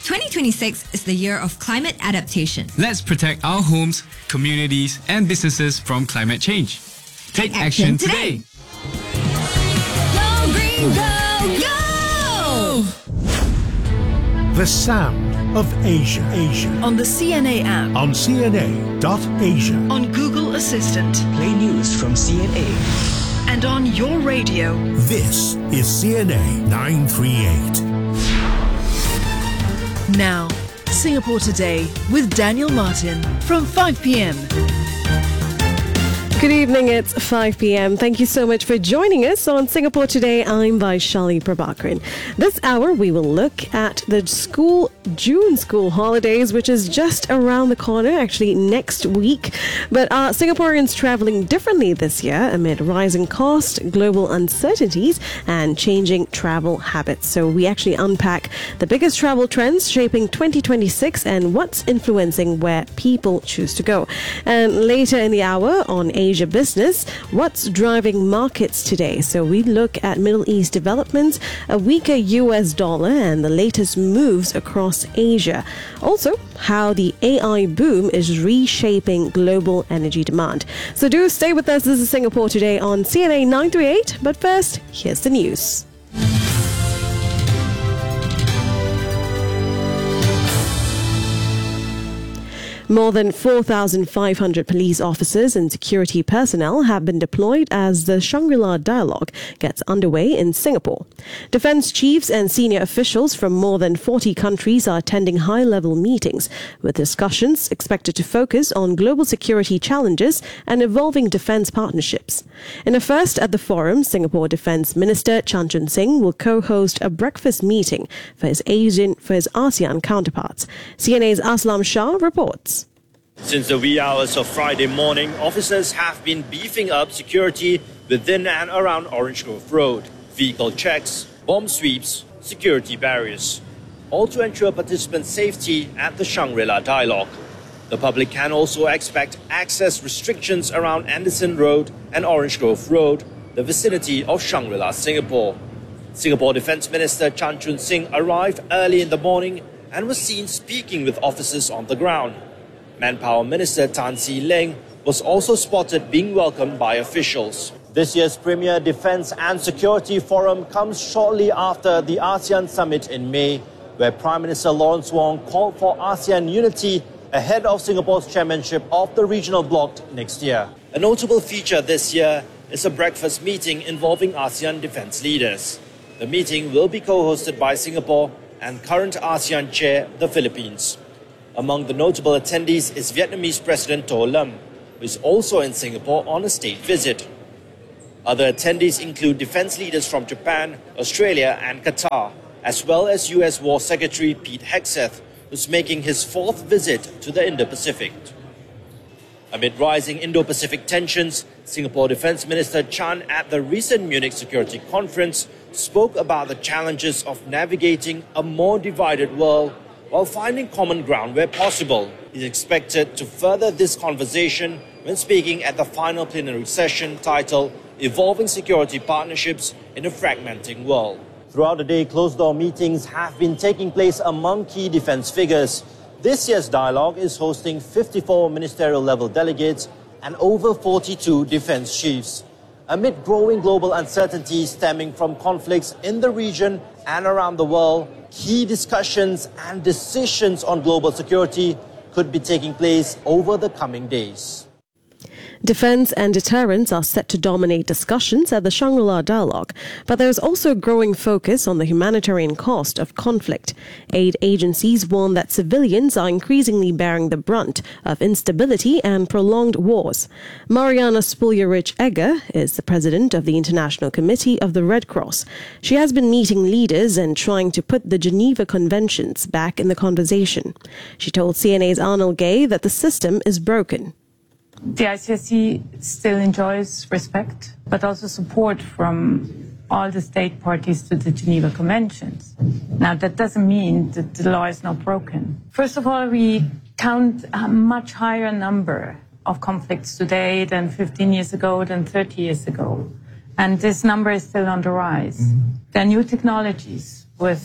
2026 is the year of climate adaptation. Let's protect our homes, communities, and businesses from climate change. Take action today. Go green, go, go! The sound of Asia. On the CNA app. On CNA.Asia. On Google Assistant. Play news from CNA. And on your radio. This is CNA 938. Now, Singapore Today with Daniel Martin from 5 p.m. Good evening, it's 5 p.m. Thank you so much for joining us on Singapore Today. I'm Vaishali Prabhakaran. This hour, we will look at the June school holidays, which is just around the corner, actually next week. But are Singaporeans travelling differently this year amid rising costs, global uncertainties, and changing travel habits? So we actually unpack the biggest travel trends shaping 2026 and what's influencing where people choose to go. And later in the hour on Asia Business, what's driving markets today? So we look at Middle East developments, a weaker US dollar, and the latest moves across Asia. Also, how the AI boom is reshaping global energy demand. So do stay with us. This is Singapore Today on CNA 938. But first, here's the news. More than 4,500 police officers and security personnel have been deployed as the Shangri-La Dialogue gets underway in Singapore. Defence chiefs and senior officials from more than 40 countries are attending high-level meetings, with discussions expected to focus on global security challenges and evolving defence partnerships. In a first at the forum, Singapore Defence Minister Chan Chun Sing will co-host a breakfast meeting for his ASEAN counterparts. CNA's Aslam Shah reports. Since the wee hours of Friday morning, officers have been beefing up security within and around Orange Grove Road. Vehicle checks, bomb sweeps, security barriers, all to ensure participants' safety at the Shangri-La Dialogue. The public can also expect access restrictions around Anderson Road and Orange Grove Road, the vicinity of Shangri-La, Singapore. Singapore Defence Minister Chan Chun Sing arrived early in the morning and was seen speaking with officers on the ground. Manpower Minister Tan See Leng was also spotted being welcomed by officials. This year's Premier Defence and Security Forum comes shortly after the ASEAN Summit in May, where Prime Minister Lawrence Wong called for ASEAN unity ahead of Singapore's chairmanship of the regional bloc next year. A notable feature this year is a breakfast meeting involving ASEAN defence leaders. The meeting will be co-hosted by Singapore and current ASEAN chair, the Philippines. Among the notable attendees is Vietnamese President To Lam, who is also in Singapore on a state visit. Other attendees include defense leaders from Japan, Australia and Qatar, as well as US War Secretary Pete Hegseth, who's making his fourth visit to the Indo-Pacific. Amid rising Indo-Pacific tensions, Singapore Defence Minister Chan at the recent Munich Security Conference spoke about the challenges of navigating a more divided world while finding common ground where possible. He's expected to further this conversation when speaking at the final plenary session titled Evolving Security Partnerships in a Fragmenting World. Throughout the day, closed-door meetings have been taking place among key defence figures. This year's dialogue is hosting 54 ministerial-level delegates and over 42 defence chiefs. Amid growing global uncertainties stemming from conflicts in the region and around the world, key discussions and decisions on global security could be taking place over the coming days. Defence and deterrence are set to dominate discussions at the Shangri-La Dialogue, but there's also growing focus on the humanitarian cost of conflict. Aid agencies warn that civilians are increasingly bearing the brunt of instability and prolonged wars. Mariana Spuljerich-Egger is the president of the International Committee of the Red Cross. She has been meeting leaders and trying to put the Geneva Conventions back in the conversation. She told CNA's Arnold Gay that the system is broken. The ICRC still enjoys respect, but also support from all the state parties to the Geneva Conventions. Now, that doesn't mean that the law is not broken. First of all, we count a much higher number of conflicts today than 15 years ago, than 30 years ago. And this number is still on the rise. There are new technologies with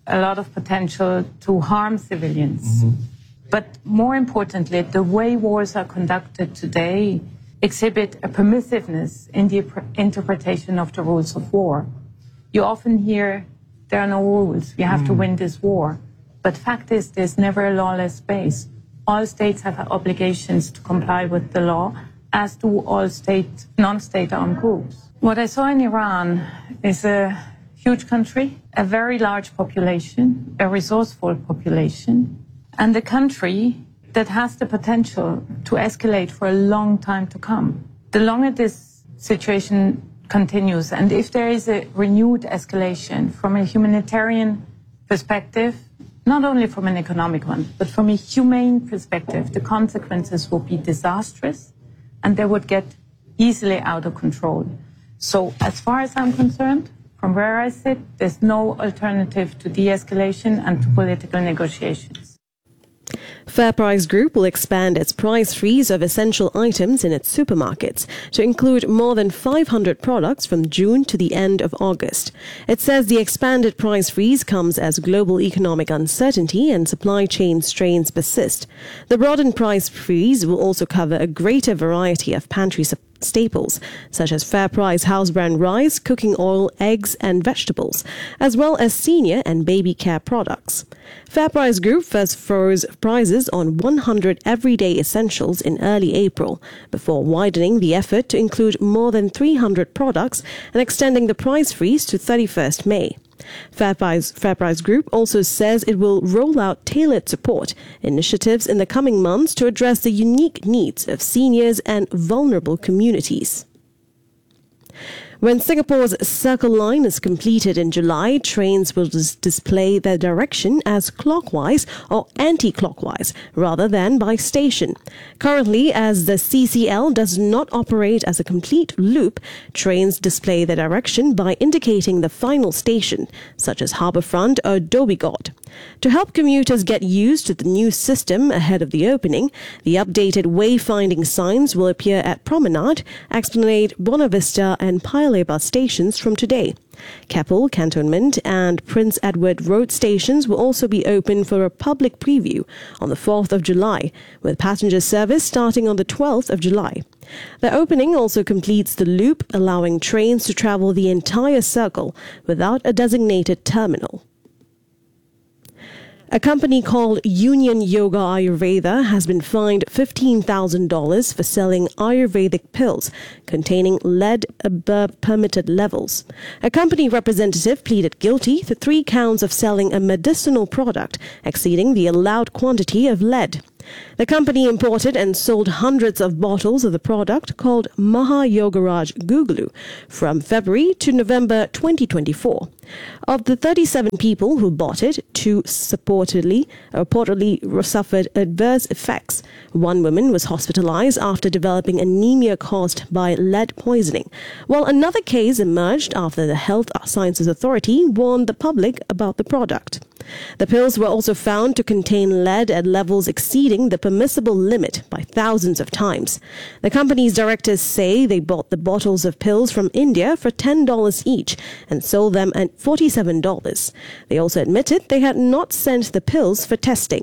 a lot of potential to harm civilians. But more importantly, the way wars are conducted today exhibit a permissiveness in the interpretation of the rules of war. You often hear there are no rules, we have to win this war. But fact is, there's never a lawless space. All states have obligations to comply with the law, as do all non-state armed groups. What I saw in Iran is a huge country, a very large population, a resourceful population, and a country that has the potential to escalate for a long time to come. The longer this situation continues, and if there is a renewed escalation from a humanitarian perspective, not only from an economic one, but from a humane perspective, the consequences will be disastrous and they would get easily out of control. So as far as I'm concerned, from where I sit, there's no alternative to de-escalation and to political negotiations. FairPrice Group will expand its price freeze of essential items in its supermarkets to include more than 500 products from June to the end of August. It says the expanded price freeze comes as global economic uncertainty and supply chain strains persist. The broadened price freeze will also cover a greater variety of pantry staples, such as FairPrice house brand rice, cooking oil, eggs and vegetables, as well as senior and baby care products. FairPrice Group first froze prices on 100 everyday essentials in early April, before widening the effort to include more than 300 products and extending the price freeze to 31st May. FairPrice Group also says it will roll out tailored support initiatives in the coming months to address the unique needs of seniors and vulnerable communities. When Singapore's Circle Line is completed in July, trains will display their direction as clockwise or anti-clockwise rather than by station. Currently, as the CCL does not operate as a complete loop, trains display their direction by indicating the final station, such as Harbourfront or Dhoby Ghaut. To help commuters get used to the new system ahead of the opening, the updated wayfinding signs will appear at Promenade, Esplanade, Buona Vista and Paya Lebar stations from today. Keppel, Cantonment and Prince Edward Road stations will also be open for a public preview on the 4th of July, with passenger service starting on the 12th of July. The opening also completes the loop, allowing trains to travel the entire circle without a designated terminal. A company called Union Yoga Ayurveda has been fined $15,000 for selling Ayurvedic pills containing lead above permitted levels. A company representative pleaded guilty to 3 counts of selling a medicinal product exceeding the allowed quantity of lead. The company imported and sold hundreds of bottles of the product called Maha Yogaraj Guglu from February to November 2024. Of the 37 people who bought it, 2 reportedly suffered adverse effects. 1 woman was hospitalized after developing anemia caused by lead poisoning, while another case emerged after the Health Sciences Authority warned the public about the product. The pills were also found to contain lead at levels exceeding the permissible limit by thousands of times. The company's directors say they bought the bottles of pills from India for $10 each and sold them at $47. They also admitted they had not sent the pills for testing.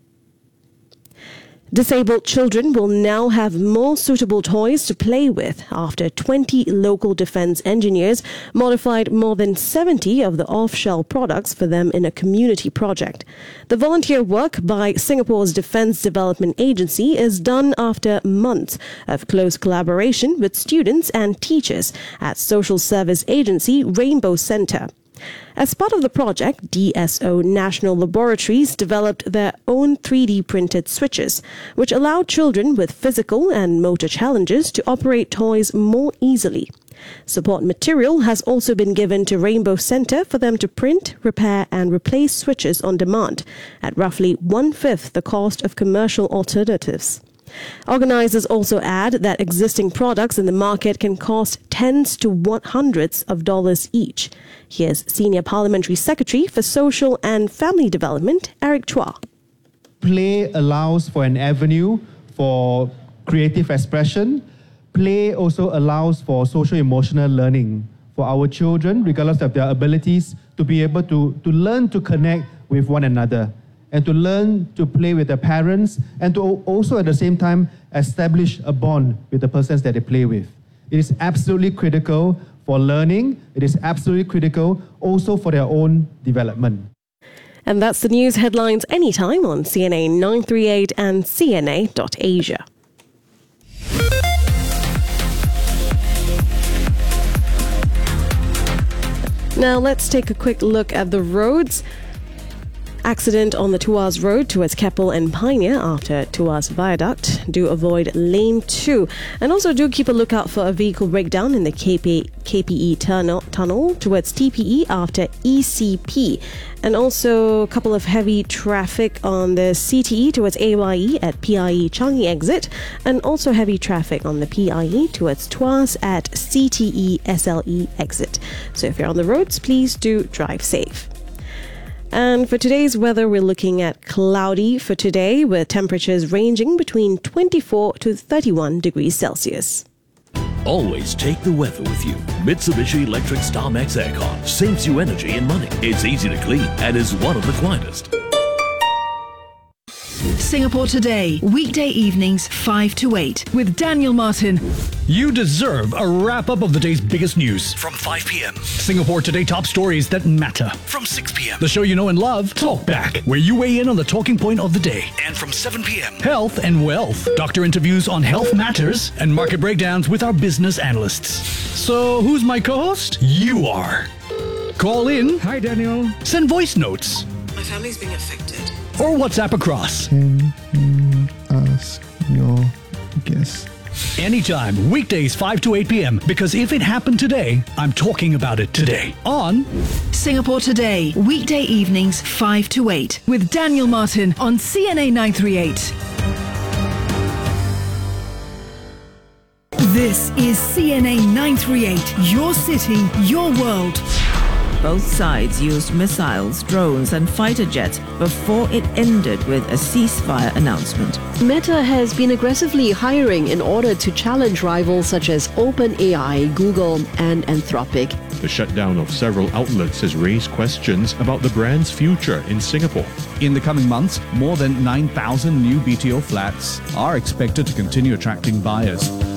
Disabled children will now have more suitable toys to play with after 20 local defense engineers modified more than 70 of the off-shell products for them in a community project. The volunteer work by Singapore's Defense Development Agency is done after months of close collaboration with students and teachers at social service agency Rainbow Centre. As part of the project, DSO National Laboratories developed their own 3D printed switches, which allow children with physical and motor challenges to operate toys more easily. Support material has also been given to Rainbow Centre for them to print, repair and replace switches on demand at roughly 1/5 the cost of commercial alternatives. Organisers also add that existing products in the market can cost tens to hundreds of dollars each. Here's Senior Parliamentary Secretary for Social and Family Development, Eric Chua. Play allows for an avenue for creative expression. Play also allows for social emotional learning for our children, regardless of their abilities to be able to learn to connect with one another and to learn to play with their parents and to also at the same time establish a bond with the persons that they play with. It is absolutely critical for learning. It is absolutely critical also for their own development. And that's the news headlines anytime on CNA 938 and CNA.Asia. Now let's take a quick look at the roads. Accident on the Tuas Road towards Keppel and Pioneer after Tuas Viaduct. Do avoid lane 2. And also do keep a lookout for a vehicle breakdown in the KPE tunnel towards TPE after ECP. And also a couple of heavy traffic on the CTE towards AYE at PIE Changi exit. And also heavy traffic on the PIE towards Tuas at CTE SLE exit. So if you're on the roads, please do drive safe. And for today's weather, we're looking at cloudy for today with temperatures ranging between 24 to 31 degrees Celsius. Always take the weather with you. Mitsubishi Electric StarMax Aircon saves you energy and money. It's easy to clean and is one of the quietest. Singapore Today, weekday evenings 5 to 8 with Daniel Martin. You deserve a wrap-up of the day's biggest news. From 5 p.m. Singapore Today top stories that matter. From 6 p.m. The show you know and love, Talk Back, where you weigh in on the talking point of the day. And from 7 p.m. Health and Wealth. Doctor interviews on health matters and market breakdowns with our business analysts. So who's my co-host? You are. Call in. Hi, Daniel. Send voice notes. My family's being affected. Or WhatsApp across. Can you ask your guest? Anytime, weekdays 5 to 8 p.m. Because if it happened today, I'm talking about it today. On Singapore Today, weekday evenings 5 to 8 with Daniel Martin on CNA 938. This is CNA 938, your city, your world. Both sides used missiles, drones and fighter jets before it ended with a ceasefire announcement. Meta has been aggressively hiring in order to challenge rivals such as OpenAI, Google and Anthropic. The shutdown of several outlets has raised questions about the brand's future in Singapore. In the coming months, more than 9,000 new BTO flats are expected to continue attracting buyers.